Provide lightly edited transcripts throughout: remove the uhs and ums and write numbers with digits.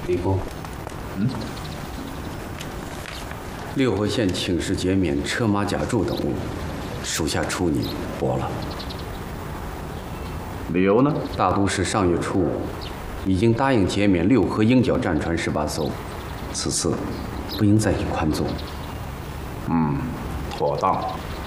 李公，六合县请示减免车马甲胄等物，属下初拟驳了。 理由呢？ 大都市上月初5已经答应减免六合鹰角战船18艘，此次不应再以宽纵。 妥当。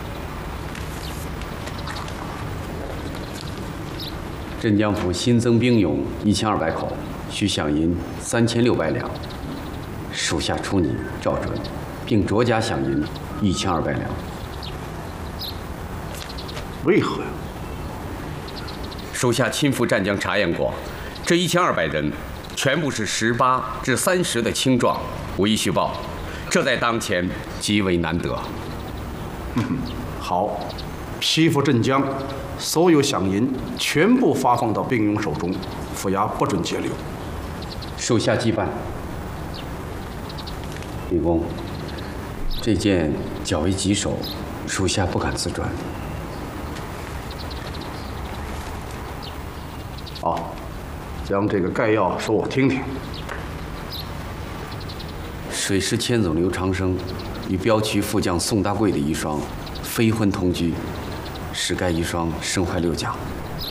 镇江府新增兵勇1200口，需饷银3600两，属下初拟照准，并酌加饷银1200两。 为何呀？ 属下亲赴湛江查验过，这1200人全部是18至30的青壮，无一虚报，这在当前极为难得。 好，批复镇江，所有饷银全部发放到兵勇手中，府衙不准截留。 属下即办。李公，这件较为棘手，属下不敢自转。 好，将这个概要说我听听。 水师千总刘长生与镖局副将宋大贵的遗孀非婚同居，使该遗孀身怀6甲。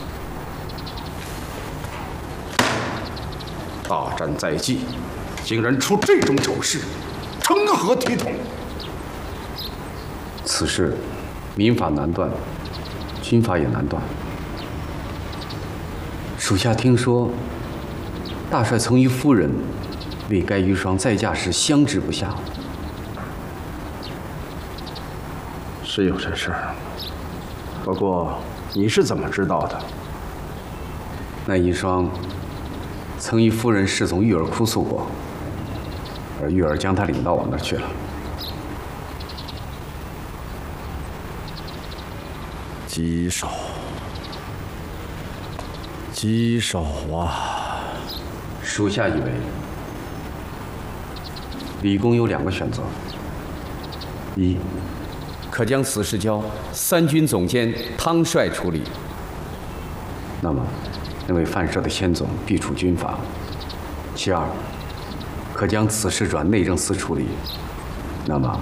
大战在即，竟然出这种丑事，成何体统？ 此事民法难断，军法也难断。属下听说，大帅曾与夫人为该遗孀再嫁时相知不下。 是有这事儿，不过你是怎么知道的？ 那遗孀曾与夫人侍从玉儿哭诉过，而玉儿将她领到我那儿去了。 棘手，棘手啊！ 属下以为，李公有2个选择：一，可将此事交3军总监汤帅处理，那么那位犯涉的先总必处军法；其二，可将此事转内政司处理，那么